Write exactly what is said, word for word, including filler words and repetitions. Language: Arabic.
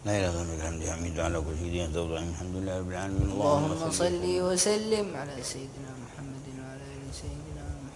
لا إله إلا الله الحمد حميد على كل شيء زوض الحمد لله رب العالمين. اللهم صل وسلم على سيدنا محمد وعلى آل سيدنا محمد.